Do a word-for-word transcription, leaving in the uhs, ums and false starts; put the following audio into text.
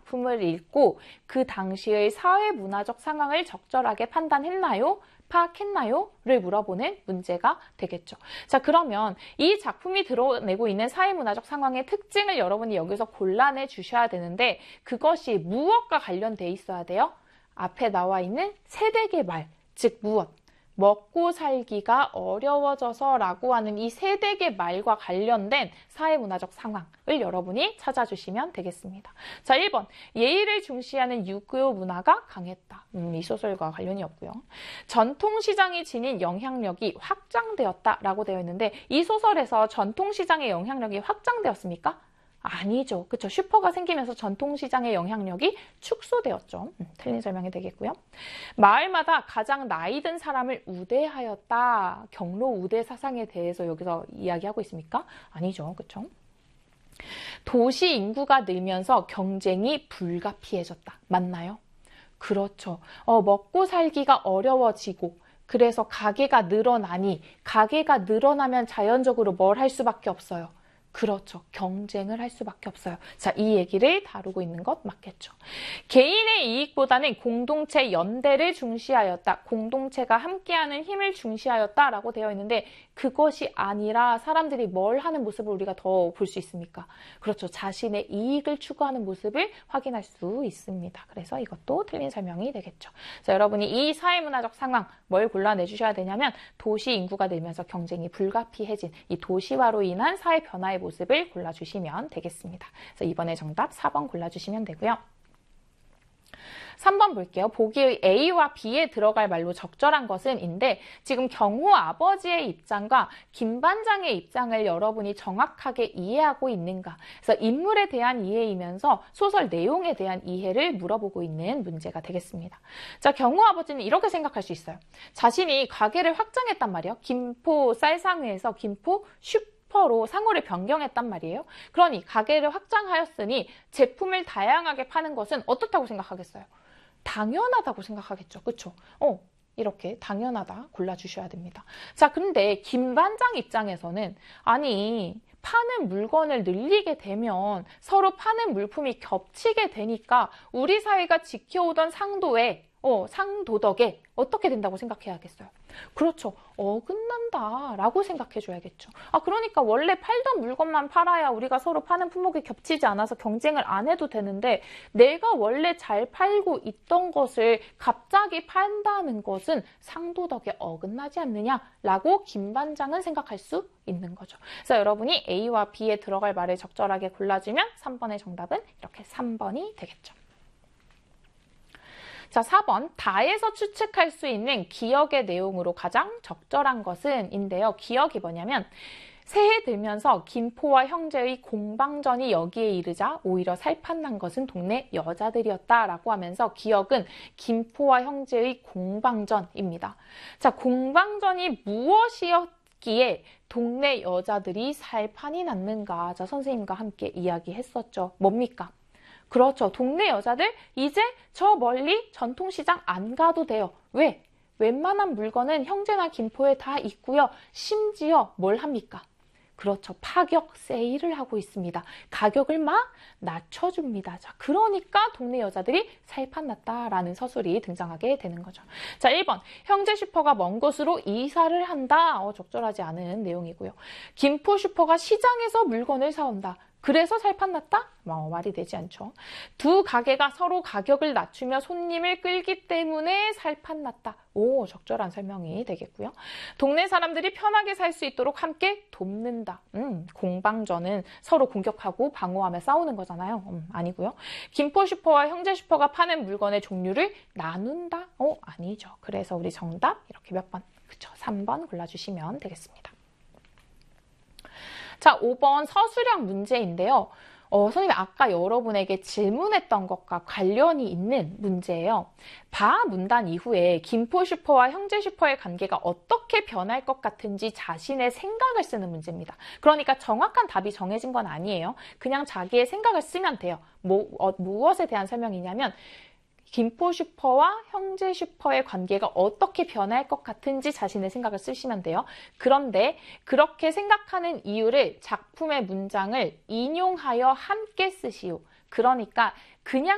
작품을 읽고 그 당시의 사회문화적 상황을 적절하게 판단했나요? 파악했나요? 를 물어보는 문제가 되겠죠. 자, 그러면 이 작품이 드러내고 있는 사회문화적 상황의 특징을 여러분이 여기서 골라내 주셔야 되는데 그것이 무엇과 관련돼 있어야 돼요? 앞에 나와 있는 세대계 말, 즉 무엇? 먹고 살기가 어려워져서 라고 하는 이 세대계 말과 관련된 사회문화적 상황을 여러분이 찾아주시면 되겠습니다. 자, 일 번. 예의를 중시하는 유교 문화가 강했다. 음, 이 소설과 관련이 없고요. 전통시장이 지닌 영향력이 확장되었다라고 되어 있는데 이 소설에서 전통시장의 영향력이 확장되었습니까? 아니죠. 그쵸. 슈퍼가 생기면서 전통시장의 영향력이 축소되었죠. 음, 틀린 설명이 되겠고요. 마을마다 가장 나이 든 사람을 우대하였다. 경로 우대 사상에 대해서 여기서 이야기하고 있습니까? 아니죠. 그쵸. 도시 인구가 늘면서 경쟁이 불가피해졌다. 맞나요? 그렇죠. 어, 먹고 살기가 어려워지고 그래서 가게가 늘어나니 가게가 늘어나면 자연적으로 뭘 할 수밖에 없어요. 그렇죠. 경쟁을 할 수밖에 없어요. 자, 이 얘기를 다루고 있는 것 맞겠죠. 개인의 이익보다는 공동체 연대를 중시하였다. 공동체가 함께하는 힘을 중시하였다라고 되어 있는데 그것이 아니라 사람들이 뭘 하는 모습을 우리가 더 볼 수 있습니까? 그렇죠. 자신의 이익을 추구하는 모습을 확인할 수 있습니다. 그래서 이것도 틀린 설명이 되겠죠. 자, 여러분이 이 사회문화적 상황 뭘 골라내주셔야 되냐면 도시 인구가 늘면서 경쟁이 불가피해진 이 도시화로 인한 사회 변화의 모습을 골라주시면 되겠습니다. 그래서 이번에 정답 사 번 골라주시면 되고요. 삼 번 볼게요. 보기의 A와 B에 들어갈 말로 적절한 것은 인데 지금 경호 아버지의 입장과 김반장의 입장을 여러분이 정확하게 이해하고 있는가. 그래서 인물에 대한 이해이면서 소설 내용에 대한 이해를 물어보고 있는 문제가 되겠습니다. 자, 경호 아버지는 이렇게 생각할 수 있어요. 자신이 가게를 확장했단 말이에요. 김포 쌀상회에서 김포 슈퍼 슈퍼로 상호를 변경했단 말이에요. 그러니 가게를 확장하였으니 제품을 다양하게 파는 것은 어떻다고 생각하겠어요? 당연하다고 생각하겠죠. 그렇죠? 어, 이렇게 당연하다 골라주셔야 됩니다. 자, 근데 김 반장 입장에서는 아니 파는 물건을 늘리게 되면 서로 파는 물품이 겹치게 되니까 우리 사회가 지켜오던 상도에 어, 상도덕에 어떻게 된다고 생각해야겠어요? 그렇죠. 어긋난다 라고 생각해줘야겠죠. 아, 그러니까 원래 팔던 물건만 팔아야 우리가 서로 파는 품목이 겹치지 않아서 경쟁을 안 해도 되는데 내가 원래 잘 팔고 있던 것을 갑자기 판다는 것은 상도덕에 어긋나지 않느냐라고 김 반장은 생각할 수 있는 거죠. 그래서 여러분이 A와 B에 들어갈 말을 적절하게 골라주면 삼 번의 정답은 이렇게 삼 번이 되겠죠. 자, 사 번. 다에서 추측할 수 있는 기억의 내용으로 가장 적절한 것은 인데요. 기억이 뭐냐면 새해 들면서 김포와 형제의 공방전이 여기에 이르자 오히려 살판난 것은 동네 여자들이었다라고 하면서 기억은 김포와 형제의 공방전입니다. 자, 공방전이 무엇이었기에 동네 여자들이 살판이 났는가? 자, 선생님과 함께 이야기했었죠. 뭡니까? 그렇죠. 동네 여자들 이제 저 멀리 전통시장 안 가도 돼요. 왜? 웬만한 물건은 형제나 김포에 다 있고요. 심지어 뭘 합니까? 그렇죠. 파격 세일을 하고 있습니다. 가격을 막 낮춰줍니다. 자, 그러니까 동네 여자들이 살판 났다라는 서술이 등장하게 되는 거죠. 자, 일 번. 형제 슈퍼가 먼 곳으로 이사를 한다. 어, 적절하지 않은 내용이고요. 김포 슈퍼가 시장에서 물건을 사온다. 그래서 살판 났다? 뭐, 말이 되지 않죠. 두 가게가 서로 가격을 낮추며 손님을 끌기 때문에 살판 났다. 오, 적절한 설명이 되겠고요. 동네 사람들이 편하게 살 수 있도록 함께 돕는다. 음, 공방전은 서로 공격하고 방어하며 싸우는 거잖아요. 음, 아니고요. 김포 슈퍼와 형제 슈퍼가 파는 물건의 종류를 나눈다? 어, 아니죠. 그래서 우리 정답 이렇게 몇 번? 그쵸, 삼 번 골라주시면 되겠습니다. 자, 오 번 서술형 문제인데요. 어, 선생님이 아까 여러분에게 질문했던 것과 관련이 있는 문제예요. 바 문단 이후에 김포 슈퍼와 형제 슈퍼의 관계가 어떻게 변할 것 같은지 자신의 생각을 쓰는 문제입니다. 그러니까 정확한 답이 정해진 건 아니에요. 그냥 자기의 생각을 쓰면 돼요. 뭐, 어, 무엇에 대한 설명이냐면 김포 슈퍼와 형제 슈퍼의 관계가 어떻게 변할 것 같은지 자신의 생각을 쓰시면 돼요. 그런데 그렇게 생각하는 이유를 작품의 문장을 인용하여 함께 쓰시오. 그러니까 그냥